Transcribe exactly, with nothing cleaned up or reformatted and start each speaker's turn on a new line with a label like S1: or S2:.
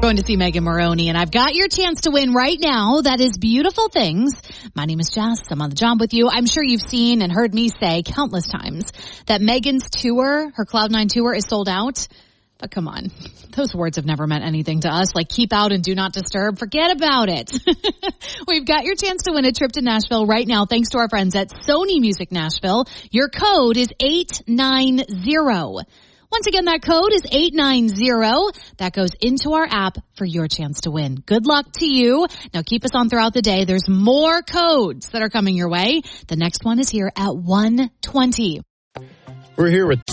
S1: going to see Megan Moroney, and I've got your chance to win right now. That is Beautiful Things. My name is Jess. I'm on the job with you. I'm sure you've seen and heard me say countless times that Megan's tour, her Cloud nine tour, is sold out. But come on, those words have never meant anything to us, like keep out and do not disturb. Forget about it. We've got your chance to win a trip to Nashville right now, thanks to our friends at Sony Music Nashville. Your code is eight nine zero. Once again, that code is eight nine zero. That goes into our app for your chance to win. Good luck to you. Now keep us on throughout the day. There's more codes that are coming your way. The next one is here at one twenty.
S2: We're here with